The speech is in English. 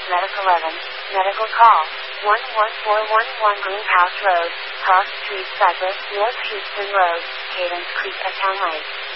Medic 11, medical call, 11411 Greenhouse Road, Cross Street, Cypress, North Houston Road, Cadence Creek, Town Lake.